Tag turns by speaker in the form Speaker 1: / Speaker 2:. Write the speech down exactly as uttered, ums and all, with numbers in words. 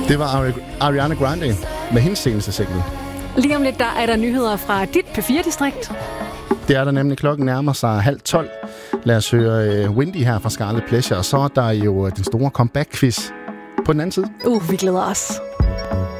Speaker 1: Det var Ari- Ariana Grande med hendes seneste single.
Speaker 2: Lige om lidt, der er der nyheder fra dit P fire-distrikt.
Speaker 1: Det er der nemlig. Klokken nærmer sig halv tolv. Lad os høre uh, Windy her fra Scarlet Pleasure. Og så er der jo den store comeback-quiz på den anden side.
Speaker 2: Uh, vi glæder os.